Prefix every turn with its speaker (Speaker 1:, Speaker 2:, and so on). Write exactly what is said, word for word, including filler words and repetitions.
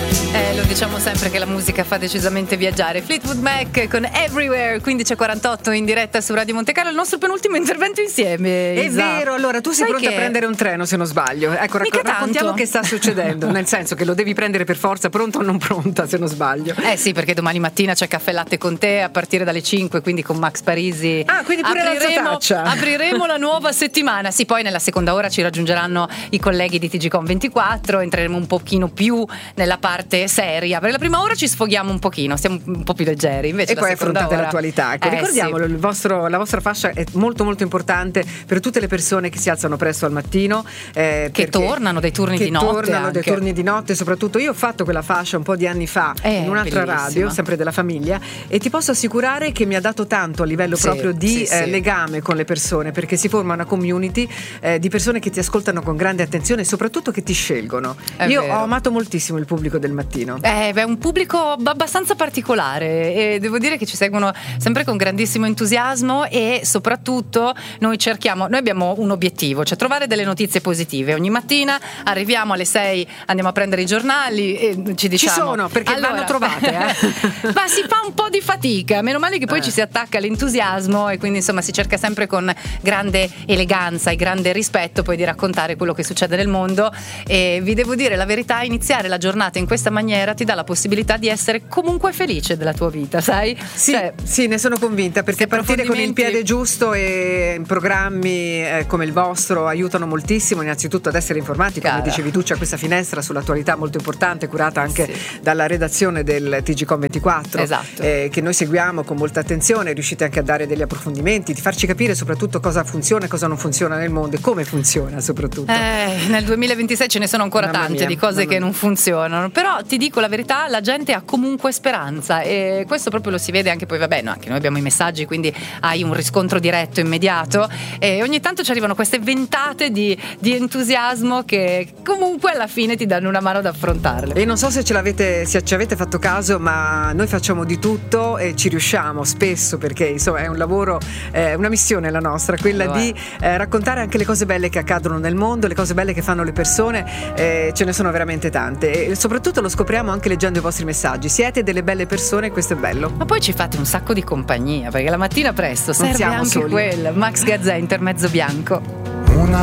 Speaker 1: Eh, lo diciamo sempre che la musica fa decisamente viaggiare. Fleetwood Mac con Everywhere, quindici e quarantotto in diretta su Radio Monte Carlo, il nostro penultimo intervento insieme.
Speaker 2: È
Speaker 1: Isa.
Speaker 2: vero, allora tu sei
Speaker 1: Sai
Speaker 2: pronta
Speaker 1: che...
Speaker 2: a prendere un treno se non sbaglio. Ecco, racco- raccontiamo che sta succedendo, nel senso che lo devi prendere per forza, pronta o non pronta se non sbaglio.
Speaker 1: Eh sì, perché domani mattina c'è Caffè Latte con te a partire dalle cinque, quindi con Max Parisi.
Speaker 2: Ah, quindi pure
Speaker 1: apriremo,
Speaker 2: la
Speaker 1: apriremo la nuova settimana. Sì, poi nella seconda ora ci raggiungeranno i colleghi di T G Com ventiquattro, entreremo un pochino più nella parte seria. Per la prima ora ci sfoghiamo un pochino, stiamo un po' più leggeri. Invece
Speaker 2: e poi affrontate
Speaker 1: ora...
Speaker 2: l'attualità. Ecco,
Speaker 1: eh,
Speaker 2: ricordiamolo,
Speaker 1: sì.
Speaker 2: il vostro, la vostra fascia è molto molto importante per tutte le persone che si alzano presto al mattino, eh,
Speaker 1: che tornano dai turni
Speaker 2: che
Speaker 1: di notte.
Speaker 2: tornano
Speaker 1: anche.
Speaker 2: dai turni di notte, soprattutto io ho fatto quella fascia un po' di anni fa
Speaker 1: eh,
Speaker 2: in un'altra
Speaker 1: bellissima.
Speaker 2: radio, sempre della famiglia, e ti posso assicurare che mi ha dato tanto a livello
Speaker 1: sì,
Speaker 2: proprio di
Speaker 1: sì,
Speaker 2: eh,
Speaker 1: sì.
Speaker 2: legame con le persone, perché si forma una community eh, di persone che ti ascoltano con grande attenzione e soprattutto che ti scelgono.
Speaker 1: È
Speaker 2: io
Speaker 1: vero.
Speaker 2: ho amato moltissimo il pubblico del mattino.
Speaker 1: Eh, beh, è un pubblico abbastanza particolare e devo dire che ci seguono sempre con grandissimo entusiasmo e soprattutto noi cerchiamo, noi abbiamo un obiettivo, cioè trovare delle notizie positive. Ogni mattina arriviamo alle sei, andiamo a prendere i giornali e ci diciamo...
Speaker 2: Ci sono, perché
Speaker 1: allora,
Speaker 2: vanno trovate, eh?
Speaker 1: ma si fa un po' di fatica, meno male che poi
Speaker 2: eh.
Speaker 1: ci si attacca all'entusiasmo e quindi insomma si cerca sempre con grande eleganza e grande rispetto poi di raccontare quello che succede nel mondo. E vi devo dire la verità, iniziare la giornata in questa maniera ti dà la possibilità di essere comunque felice della tua vita, sai?
Speaker 2: Sì,
Speaker 1: cioè,
Speaker 2: sì, ne sono convinta, perché partire con il piede giusto e programmi eh, come il vostro aiutano moltissimo innanzitutto ad essere informati, come
Speaker 1: Cara.
Speaker 2: dicevi tu, c'è questa finestra sull'attualità molto importante curata anche
Speaker 1: sì.
Speaker 2: dalla redazione del T G Com ventiquattro,
Speaker 1: esatto.
Speaker 2: eh, che noi seguiamo con molta attenzione, riuscite anche a dare degli approfondimenti, di farci capire soprattutto cosa funziona e cosa non funziona nel mondo e come funziona soprattutto.
Speaker 1: Eh, nel duemilaventisei ce ne sono ancora
Speaker 2: Mamma
Speaker 1: tante
Speaker 2: mia,
Speaker 1: di cose che
Speaker 2: mia.
Speaker 1: non funzionano, però ti dico la verità, la gente ha comunque speranza e questo proprio lo si vede anche poi, vabbè, no, anche noi abbiamo i messaggi, quindi hai un riscontro diretto, immediato, e ogni tanto ci arrivano queste ventate di, di entusiasmo che comunque alla fine ti danno una mano ad affrontarle.
Speaker 2: E non so se ce l'avete, se ci avete fatto caso, ma noi facciamo di tutto e ci riusciamo spesso, perché insomma è un lavoro, è una missione la nostra, quella
Speaker 1: Lo
Speaker 2: di eh, raccontare anche le cose belle che accadono nel mondo, le cose belle che fanno le persone, eh, ce ne sono veramente tante e soprattutto lo scopriamo anche leggendo i vostri messaggi. Siete delle belle persone e questo è bello.
Speaker 1: Ma poi ci fate un sacco di compagnia, perché la mattina presto
Speaker 2: Non
Speaker 1: serve
Speaker 2: siamo
Speaker 1: anche
Speaker 2: soli.
Speaker 1: quella. Max Gazzè, intermezzo bianco.
Speaker 3: Una